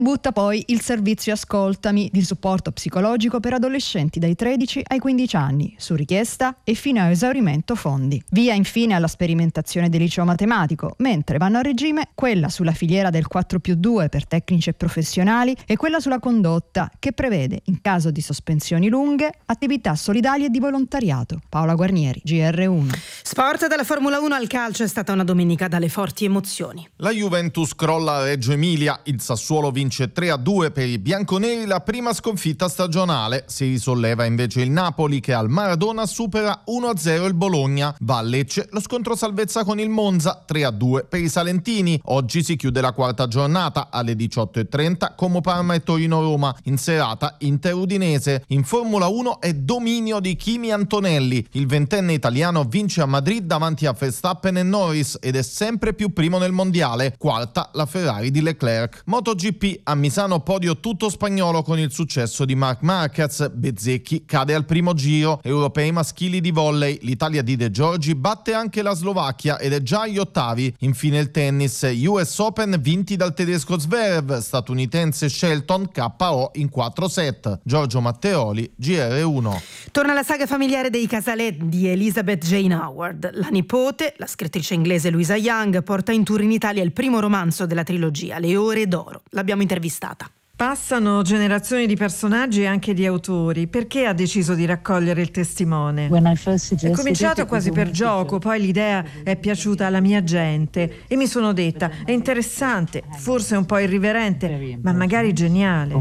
Butta poi il servizio Ascoltami di supporto psicologico per adolescenti dai 13 ai 15 anni, su richiesta e fino a esaurimento fondi. Via infine alla sperimentazione del liceo matematico, mentre vanno a regime quella sulla filiera del 4+2 per tecnici e professionali e quella sulla condotta, che prevede, in caso di sospensioni lunghe, attività solidali e di volontariato. Paola Guarnieri, GR1. Sport. Dalla Formula 1 al calcio è stata una domenica dalle forti emozioni. La Juventus crolla a Reggio Emilia, il Sassuolo vince 3-2 per i bianconeri, la prima sconfitta stagionale. Si risolleva invece il Napoli, che al Maradona supera 1-0 il Bologna. Va a Lecce lo scontro salvezza con il Monza, 3-2 per i salentini. Oggi si chiude la quarta giornata alle 18:30 Como Parma e Torino-Roma. In serata Inter-Udinese. In Formula 1 è dominio di Kimi Antonelli. Il ventenne italiano vince a Madrid davanti a Verstappen e Norris ed è sempre più primo nel mondiale. Quarta la Ferrari di Leclerc. MotoGP a Misano, podio tutto spagnolo con il successo di Marc Marquez. Bezzecchi cade al primo giro. Europei maschili di volley, l'Italia di De Giorgi batte anche la Slovacchia ed è già agli ottavi. Infine il tennis, US Open vinti dal tedesco Zverev, statunitense Shelton KO in 4 set. Giorgio Matteoli, GR1. Torna la saga familiare dei Casalet di Elizabeth Jane Howard. La nipote, la scrittrice inglese Louisa Young, porta in tour in Italia il primo romanzo della trilogia, Le ore d'oro. L'abbiamo intervistata. Passano generazioni di personaggi e anche di autori. Perché ha deciso di raccogliere il testimone? È cominciato quasi per gioco, poi l'idea è piaciuta alla mia gente e mi sono detta: è interessante, forse un po' irriverente, ma magari geniale.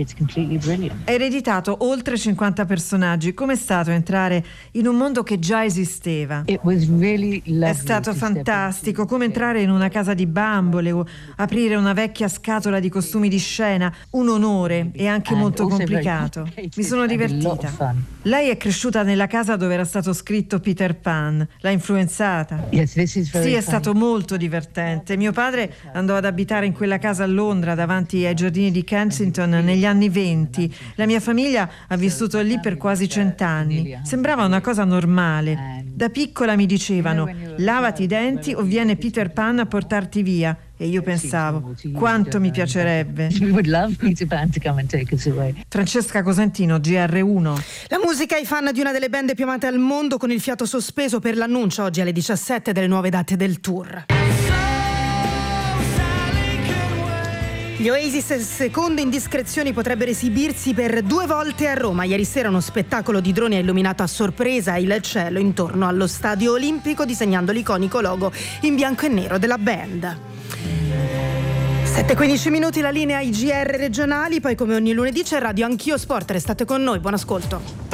È ereditato oltre 50 personaggi. Com'è stato entrare in un mondo che già esisteva? È stato fantastico, come entrare in una casa di bambole o aprire una vecchia scatola di costumi di scena. Un onore e anche molto complicato. Mi sono divertita. Lei è cresciuta nella casa dove era stato scritto Peter Pan. L'ha influenzata. Sì, è stato molto divertente. Mio padre andò ad abitare in quella casa a Londra, davanti ai giardini di Kensington, negli anni 20. La mia famiglia ha vissuto lì per quasi 100 anni. Sembrava una cosa normale. Da piccola mi dicevano: lavati i denti o viene Peter Pan a portarti via. E io pensavo, quanto mi piacerebbe. Francesca Cosentino, GR1. La musica ai fan di una delle band più amate al mondo, con il fiato sospeso per l'annuncio oggi alle 17 delle nuove date del tour. Gli Oasis, secondo indiscrezioni, potrebbero esibirsi per 2 volte a Roma. Ieri sera uno spettacolo di droni ha illuminato a sorpresa il cielo intorno allo Stadio Olimpico, disegnando l'iconico logo in bianco e nero della band. 7:15 minuti, la linea ai GR regionali, poi come ogni lunedì c'è Radio Anch'io Sport, restate con noi, buon ascolto.